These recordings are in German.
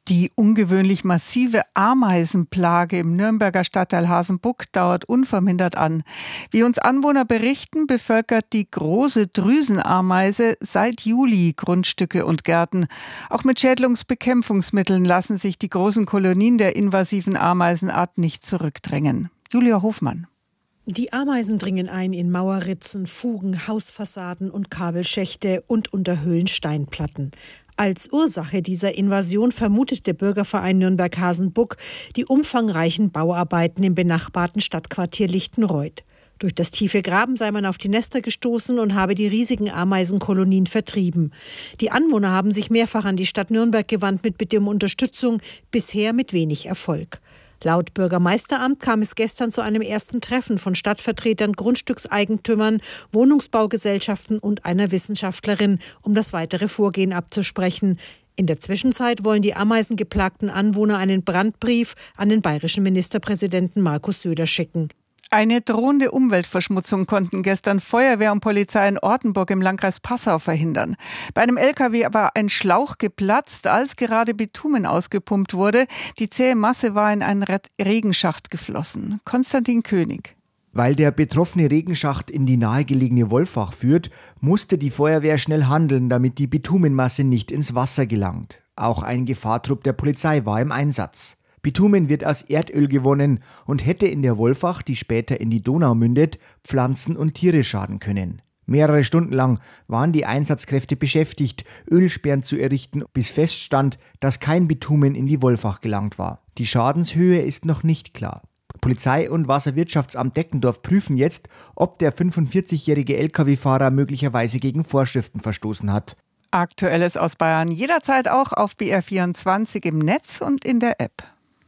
Die ungewöhnlich massive Ameisenplage im Nürnberger Stadtteil Hasenbuck dauert unvermindert an. Wie uns Anwohner berichten, bevölkert die große Drüsenameise seit Juli Grundstücke und Gärten. Auch mit Schädlingsbekämpfungsmitteln lassen sich die großen Kolonien der invasiven Ameisenart nicht zurückdrängen. Julia Hofmann. Die Ameisen dringen ein in Mauerritzen, Fugen, Hausfassaden und Kabelschächte und unterhöhlen Steinplatten. Als Ursache dieser Invasion vermutet der Bürgerverein Nürnberg-Hasenbuck die umfangreichen Bauarbeiten im benachbarten Stadtquartier Lichtenreuth. Durch das tiefe Graben sei man auf die Nester gestoßen und habe die riesigen Ameisenkolonien vertrieben. Die Anwohner haben sich mehrfach an die Stadt Nürnberg gewandt mit Bitte um Unterstützung, bisher mit wenig Erfolg. Laut Bürgermeisteramt kam es gestern zu einem ersten Treffen von Stadtvertretern, Grundstückseigentümern, Wohnungsbaugesellschaften und einer Wissenschaftlerin, um das weitere Vorgehen abzusprechen. In der Zwischenzeit wollen die ameisengeplagten Anwohner einen Brandbrief an den bayerischen Ministerpräsidenten Markus Söder schicken. Eine drohende Umweltverschmutzung konnten gestern Feuerwehr und Polizei in Ortenburg im Landkreis Passau verhindern. Bei einem LKW war ein Schlauch geplatzt, als gerade Bitumen ausgepumpt wurde. Die zähe Masse war in einen Regenschacht geflossen. Konstantin König. Weil der betroffene Regenschacht in die nahegelegene Wolfach führt, musste die Feuerwehr schnell handeln, damit die Bitumenmasse nicht ins Wasser gelangt. Auch ein Gefahrtrupp der Polizei war im Einsatz. Bitumen wird aus Erdöl gewonnen und hätte in der Wolfach, die später in die Donau mündet, Pflanzen und Tiere schaden können. Mehrere Stunden lang waren die Einsatzkräfte beschäftigt, Ölsperren zu errichten, bis feststand, dass kein Bitumen in die Wolfach gelangt war. Die Schadenshöhe ist noch nicht klar. Polizei und Wasserwirtschaftsamt Deckendorf prüfen jetzt, ob der 45-jährige Lkw-Fahrer möglicherweise gegen Vorschriften verstoßen hat. Aktuelles aus Bayern jederzeit auch auf BR24 im Netz und in der App.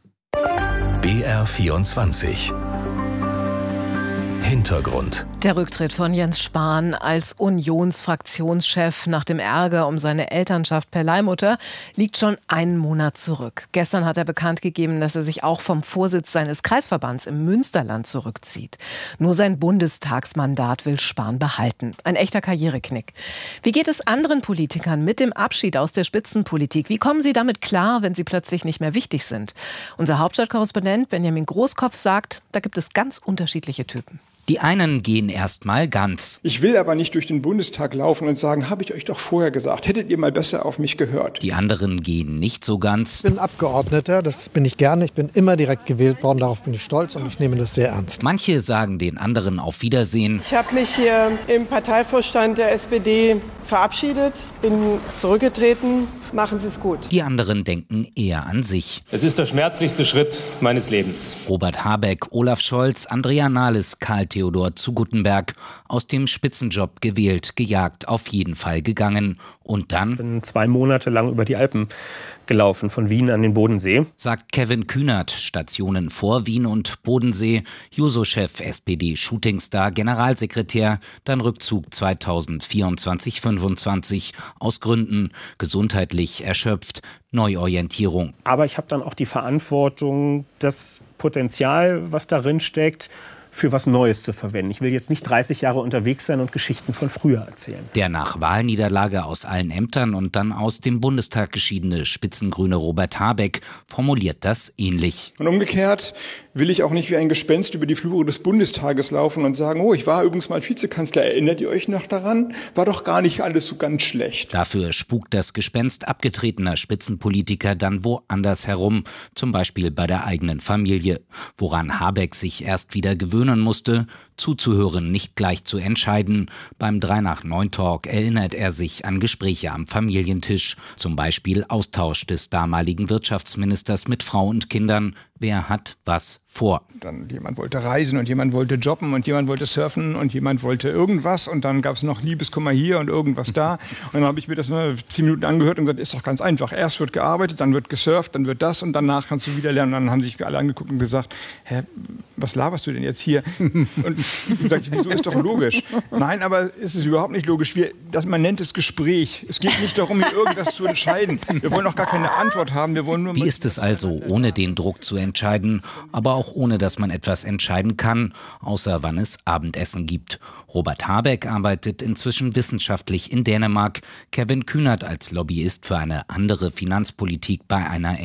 BR24 Hintergrund. Der Rücktritt von Jens Spahn als Unionsfraktionschef nach dem Ärger um seine Elternschaft per Leihmutter liegt schon einen Monat zurück. Gestern hat er bekannt gegeben, dass er sich auch vom Vorsitz seines Kreisverbands im Münsterland zurückzieht. Nur sein Bundestagsmandat will Spahn behalten. Ein echter Karriereknick. Wie geht es anderen Politikern mit dem Abschied aus der Spitzenpolitik? Wie kommen sie damit klar, wenn sie plötzlich nicht mehr wichtig sind? Unser Hauptstadtkorrespondent Benjamin Großkopf sagt, da gibt es ganz unterschiedliche Typen. Die einen gehen erstmal ganz. Ich will aber nicht durch den Bundestag laufen und sagen, habe ich euch doch vorher gesagt, hättet ihr mal besser auf mich gehört. Die anderen gehen nicht so ganz. Ich bin Abgeordneter, das bin ich gerne. Ich bin immer direkt gewählt worden, darauf bin ich stolz und ich nehme das sehr ernst. Manche sagen den anderen auf Wiedersehen. Ich habe mich hier im Parteivorstand der SPD verabschiedet, bin zurückgetreten. Machen Sie es gut. Die anderen denken eher an sich. Es ist der schmerzlichste Schritt meines Lebens. Robert Habeck, Olaf Scholz, Andrea Nahles, Karl Theodor zu Guttenberg. Aus dem Spitzenjob gewählt, gejagt, auf jeden Fall gegangen. Und dann? Ich bin 2 Monate lang über die Alpen gelaufen, von Wien an den Bodensee. Sagt Kevin Kühnert, Stationen vor Wien und Bodensee, Juso-Chef, SPD-Shootingstar, Generalsekretär, dann Rückzug 2024/25 aus Gründen, gesundheitlich erschöpft, Neuorientierung. Aber ich habe dann auch die Verantwortung, das Potenzial, was darin steckt, für was Neues zu verwenden. Ich will jetzt nicht 30 Jahre unterwegs sein und Geschichten von früher erzählen. Der nach Wahlniederlage aus allen Ämtern und dann aus dem Bundestag geschiedene Spitzengrüne Robert Habeck formuliert das ähnlich. Und umgekehrt will ich auch nicht wie ein Gespenst über die Flure des Bundestages laufen und sagen, oh, ich war übrigens mal Vizekanzler, erinnert ihr euch noch daran? War doch gar nicht alles so ganz schlecht. Dafür spukt das Gespenst abgetretener Spitzenpolitiker dann woanders herum, zum Beispiel bei der eigenen Familie, woran Habeck sich erst wieder gewöhnen musste, zuzuhören, nicht gleich zu entscheiden. Beim 3-nach-9-Talk erinnert er sich an Gespräche am Familientisch, zum Beispiel Austausch des damaligen Wirtschaftsministers mit Frau und Kindern. Wer hat was vor? Dann jemand wollte reisen und jemand wollte jobben und jemand wollte surfen und jemand wollte irgendwas und dann gab es noch Liebeskummer hier und irgendwas da. Und dann habe ich mir das nur 10 Minuten angehört und gesagt, ist doch ganz einfach. Erst wird gearbeitet, dann wird gesurft, dann wird das und danach kannst du wieder lernen. Und dann haben sich alle angeguckt und gesagt, hä, was laberst du denn jetzt hier? Und ich gesagt, wieso, ist doch logisch. Nein, aber es ist überhaupt nicht logisch. Man nennt es Gespräch. Es geht nicht darum, hier irgendwas zu entscheiden. Wir wollen auch gar keine Antwort haben. Wir wollen nur. Wie ist es also, ohne den Druck zu entscheiden, aber auch ohne, dass man etwas entscheiden kann, außer wann es Abendessen gibt? Robert Habeck arbeitet inzwischen wissenschaftlich in Dänemark, Kevin Kühnert als Lobbyist für eine andere Finanzpolitik bei einer